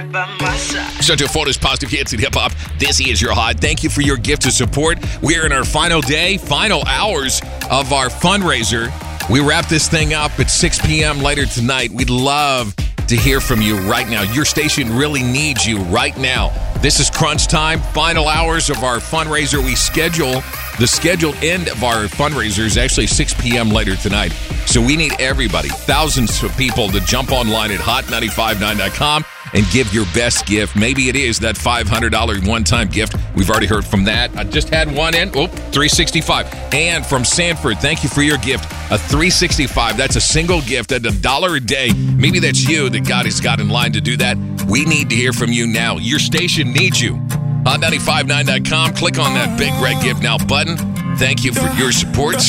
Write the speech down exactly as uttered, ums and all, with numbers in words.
Such a photos, positive hits, and hip-hop. This is your hot. Thank you for your gift of support. We are in our final day, final hours of our fundraiser. We wrap this thing up at six p.m. later tonight. We'd love to hear from you right now. Your station really needs you right now. This is crunch time, final hours of our fundraiser. We schedule, the scheduled end of our fundraiser is actually six p.m. later tonight. So we need everybody, thousands of people to jump online at hot nine five nine dot com and give your best gift. Maybe it is that five hundred dollars one-time gift. We've already heard from that. I just had one in. Oh, three sixty-five. And from Sanford, thank you for your gift. A three sixty-five. That's a single gift at a dollar a day. Maybe that's you that God has got in line to do that. We need to hear from you now. Your station needs you. hot nine five nine dot com. Click on that big red Give Now button. Thank you for your support.